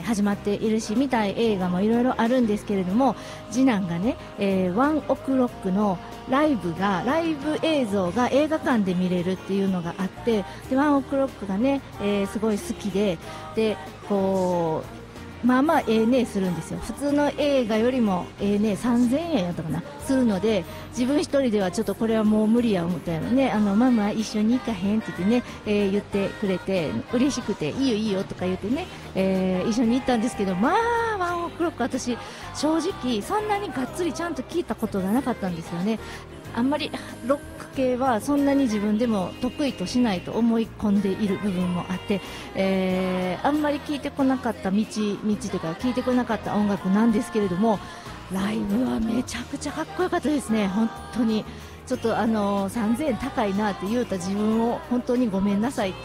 始まっているし、見たい映画もいろいろあるんですけれども、次男がね、ワンオクロックのライブ映像が映画館で見れるっていうのがあって、でワンオクロックがね、すごい好きで、こうまあまあ値するんですよ。普通の映画よりも値3000円やったかなするので、自分一人ではちょっとこれはもう無理や思ったらね、ママ一緒に行かへんって言ってね、言ってくれて嬉しくて、いいよいいよとか言ってね、一緒に行ったんですけど、まあワンオクロック私正直そんなにがっつりちゃんと聞いたことがなかったんですよね。あんまりロック系はそんなに自分でも得意としないと思い込んでいる部分もあって、あんまり聞いてこなかった道というか聞いてこなかった音楽なんですけれども、ライブはめちゃくちゃかっこよかったですね。本当にちょっと3000円高いなって言うた自分を本当にごめんなさいって、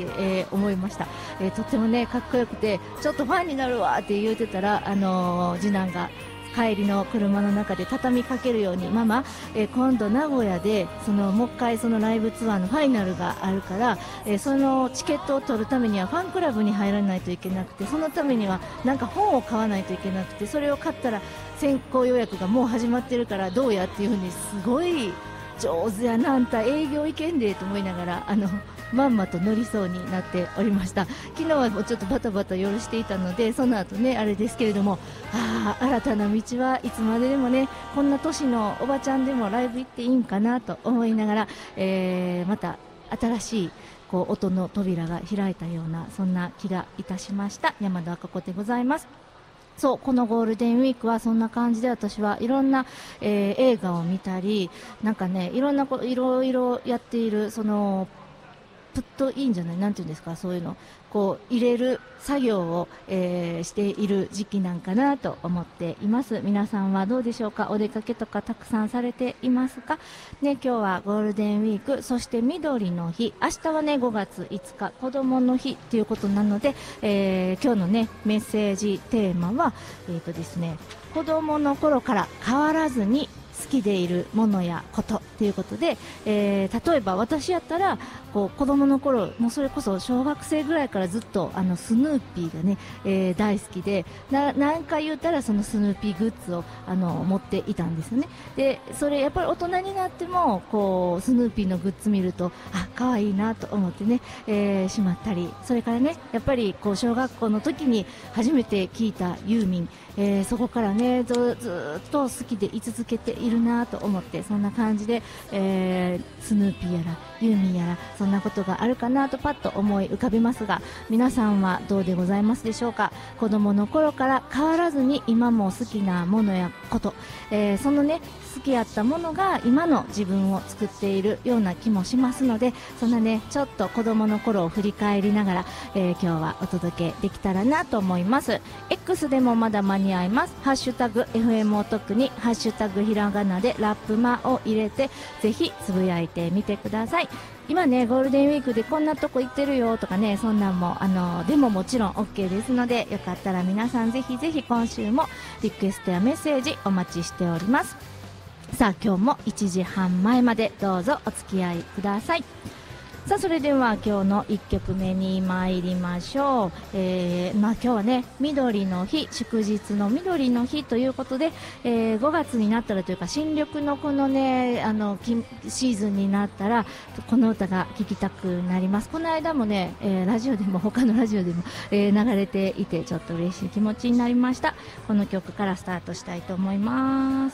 思いました。とってもねかっこよくて、ちょっとファンになるわって言うてたら、次男が帰りの車の中で畳みかけるように、ママ、今度名古屋でもう一回そのライブツアーのファイナルがあるから、そのチケットを取るためにはファンクラブに入らないといけなくて、そのためにはなんか本を買わないといけなくて、それを買ったら先行予約がもう始まってるからどうやっていう風に、すごい上手やな、あんた営業いけんでと思いながらまんまと乗りそうになっておりました。昨日はもうちょっとバタバタ夜していたので、その後ねあれですけれども、新たな道はいつまででもね、こんな年のおばちゃんでもライブ行っていいんかなと思いながら、また新しいこう音の扉が開いたような、そんな気がいたしました。山田赤子でございます。そう、このゴールデンウィークはそんな感じで、私はいろんな、映画を見たり、なんかねいろいろやっている、プットインじゃない、なんていうんですか、そういうのこう入れる作業を、している時期なんかなと思っています。皆さんはどうでしょうか。お出かけとかたくさんされていますかね。今日はゴールデンウィーク、そして緑の日、明日はね5月5日子どもの日ということなので、今日のねメッセージテーマはですね、子どもの頃から変わらずに好きでいるものやことということで、例えば私やったらこう子供の頃、もうそれこそ小学生ぐらいからずっとスヌーピーがね、大好きで、何回言ったらそのスヌーピーグッズを持っていたんですよね。でそれやっぱり大人になってもこうスヌーピーのグッズ見ると可愛いなと思ってね、しまったり、それからねやっぱりこう小学校の時に初めて聞いたユーミン、そこからねずっと好きで居続けているなと思って、そんな感じで、スヌーピーやらユーミンやらそんなことがあるかなとパッと思い浮かびますが、皆さんはどうでございますでしょうか。子供の頃から変わらずに今も好きなものやこと、そのね好きやったものが今の自分を作っているような気もしますので、そんなねちょっと子供の頃を振り返りながら、今日はお届けできたらなと思います。 X でもまだ間に合います。ハッシュタグ FM お得にハッシュタグひらがなでラップマを入れてぜひつぶやいてみてください。今ねゴールデンウィークでこんなとこ行ってるよとかね、そんなんもでももちろん OK ですので、よかったら皆さんぜひぜひ今週もリクエストやメッセージお待ちしております。さあ今日も1時半前までどうぞお付き合いください。さあそれでは今日の1曲目に参りましょう。今日はね緑の日、祝日の緑の日ということで、5月になったらというか新緑のこのねシーズンになったらこの歌が聴きたくなります。この間もね、ラジオでも他のラジオでも、流れていてちょっと嬉しい気持ちになりました。この曲からスタートしたいと思います。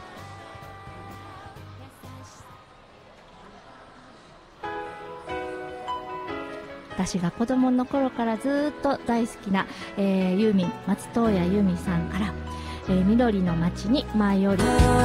私が子供の頃からずっと大好きな、ユーミン、松任谷由実さんから、緑の街に舞い降り